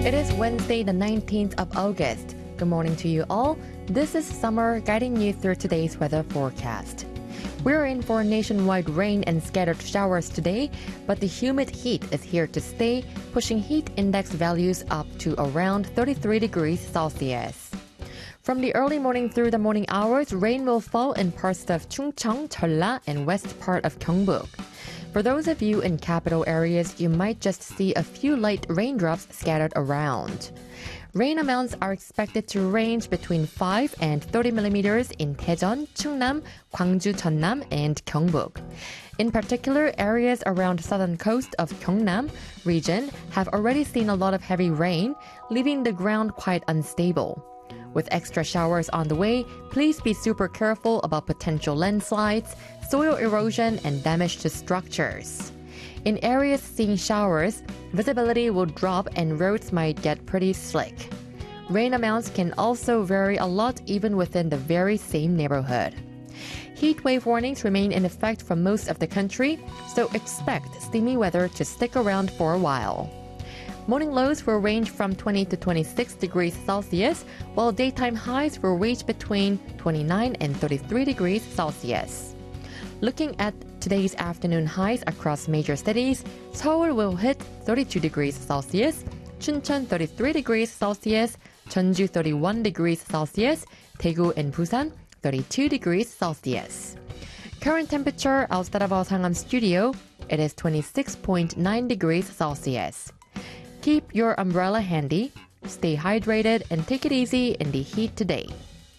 It is Wednesday, the 19th of August. Good morning to you all. This is Summer guiding you through today's weather forecast. We're in for nationwide rain and scattered showers today, but the humid heat is here to stay, pushing heat index values up to around 33 degrees Celsius. From the early morning through the morning hours, rain will fall in parts of Chungcheong, Jeolla, and west part of Gyeongbuk. For those of you in capital areas, you might just see a few light raindrops scattered around. Rain amounts are expected to range between 5 and 30 millimeters in Daejeon, Chungnam, Gwangju, Jeonnam, and Gyeongbuk. In particular, areas around southern coast of Gyeongnam region have already seen a lot of heavy rain, leaving the ground quite unstable. With extra showers on the way, please be super careful about potential landslides, soil erosion, and damage to structures. In areas seeing showers, visibility will drop and roads might get pretty slick. Rain amounts can also vary a lot even within the very same neighborhood. Heat wave warnings remain in effect for most of the country, so expect steamy weather to stick around for a while. Morning lows will range from 20 to 26 degrees Celsius, while daytime highs will reach between 29 and 33 degrees Celsius. Looking at today's afternoon highs across major cities, Seoul will hit 32 degrees Celsius, Chuncheon 33 degrees Celsius, Jeonju 31 degrees Celsius, Daegu and Busan 32 degrees Celsius. Current temperature outside of our Sangam studio, it is 26.9 degrees Celsius. Keep your umbrella handy, stay hydrated, and take it easy in the heat today.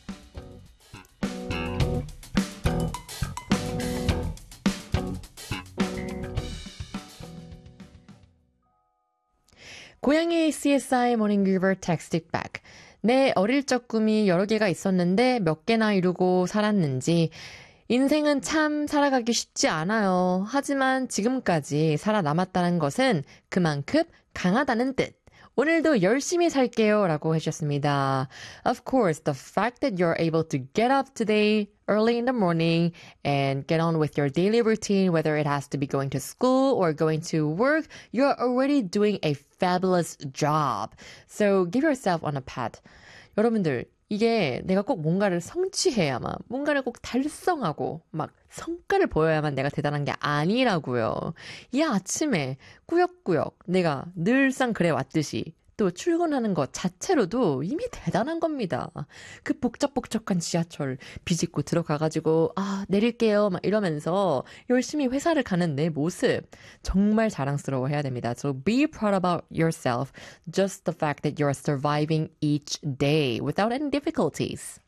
고양이 CSI Morning Groover Text It Back. 내 어릴 적 꿈이 여러 개가 있었는데 몇 개나 이루고 살았는지 인생은 참 살아가기 쉽지 않아요. 하지만 지금까지 살아남았다는 것은 그만큼 강하다는 뜻. 오늘도 열심히 살게요 라고 하셨습니다. Of course, the fact that you're able to get up today early in the morning and get on with your daily routine, whether it has to be going to school or going to work, you're already doing a fabulous job. So give yourself on a pat. 여러분들, 이게 내가 꼭 뭔가를 성취해야만, 뭔가를 꼭 달성하고 막 성과를 보여야만 내가 대단한 게 아니라고요. 이 아침에 꾸역꾸역 내가 늘상 그래왔듯이 또 출근하는 것 자체로도 이미 대단한 겁니다. 그 복잡복잡한 지하철 비집고 들어가가지고 내릴게요 막 이러면서 열심히 회사를 가는 내 모습 정말 자랑스러워해야 됩니다. So be proud about yourself. Just the fact that you're surviving each day without any difficulties.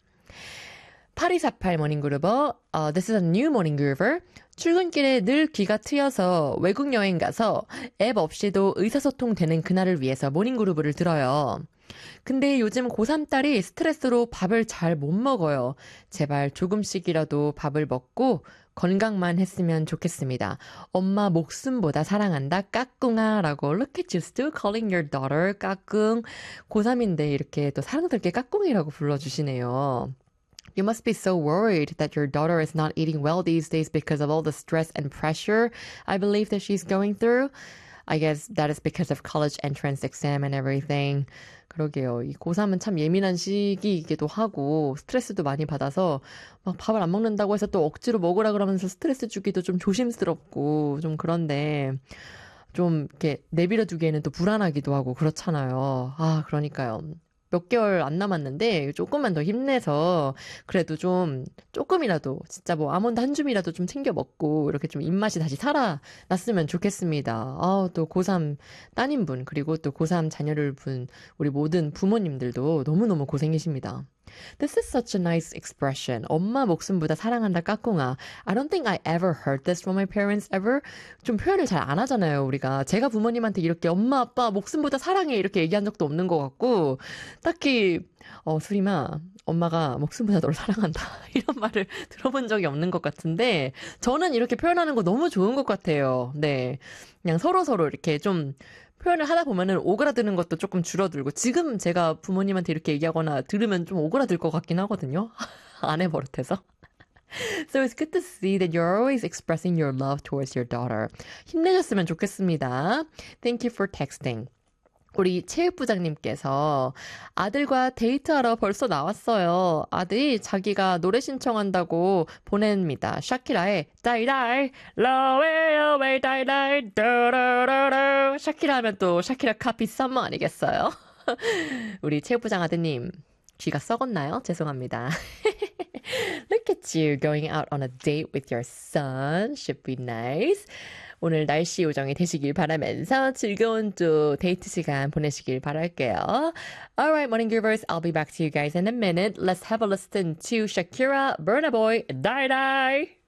8248 모닝그루버, this is a new morning groover. 출근길에 늘 귀가 트여서 외국 여행 가서 앱 없이도 의사소통 되는 그날을 위해서 모닝그루브를 들어요. 근데 요즘 고3 딸이 스트레스로 밥을 잘 못 먹어요. 제발 조금씩이라도 밥을 먹고 건강만 했으면 좋겠습니다. 엄마 목숨보다 사랑한다 까꿍아 라고 Look at you still calling your daughter 까꿍. 고3인데 이렇게 또 사랑스럽게 까꿍이라고 불러주시네요. You must be so worried that your daughter is not eating well these days because of all the stress and pressure I believe that she's going through. I guess that is because of college entrance exam and everything. 그러게요. 이 고3은 참 예민한 시기이기도 하고 스트레스도 많이 받아서 막 밥을 안 먹는다고 해서 또 억지로 먹으라 그러면서 스트레스 주기도 좀 조심스럽고 좀 그런데 좀 이렇게 내버려 두기에는 또 불안하기도 하고 그렇잖아요. 그러니까요. 몇 개월 안 남았는데 조금만 더 힘내서 그래도 좀 조금이라도 진짜 뭐 아몬드 한 줌이라도 좀 챙겨 먹고 이렇게 좀 입맛이 다시 살아났으면 좋겠습니다. 또 고3 따님분 그리고 또 고3 자녀를 둔 우리 모든 부모님들도 너무너무 고생이십니다. This is such a nice expression. 엄마 목숨보다 사랑한다 까꿍아. I don't think I ever heard this from my parents ever. 좀 표현을 잘 안 하잖아요, 우리가. 제가 부모님한테 이렇게 엄마, 아빠 목숨보다 사랑해 이렇게 얘기한 적도 없는 것 같고 딱히 수림아, 엄마가 목숨보다 너를 사랑한다 이런 말을 들어본 적이 없는 것 같은데 저는 이렇게 표현하는 거 너무 좋은 것 같아요. 네, 그냥 서로서로 이렇게 좀 표현을 하다 보면은 오그라드는 것도 조금 줄어들고 지금 제가 부모님한테 이렇게 얘기하거나 들으면 좀 오그라들 것 같긴 하거든요. 아내 버릇해서. So it's good to see that you're always expressing your love towards your daughter. 힘내셨으면 좋겠습니다. Thank you for texting. 우리 체육부장님께서 아들과 데이트하러 벌써 나왔어요. 아들이 자기가 노래 신청한다고 보냅니다. 샤키라의 다이다이 러웨어웨이 다이다이 뚜루루루 샤키라 하면 또 샤키라 카피 썸머 아니겠어요? 우리 체육부장 아드님 귀가 썩었나요? 죄송합니다. Look at you going out on a date with your son. Should be nice. 오늘 날씨 요정이 되시길 바라면서 즐거운 또 데이트 시간 보내시길 바랄게요. Alright, morning givers. I'll be back to you guys in a minute. Let's have a listen to Shakira, Burna Boy, Die Die.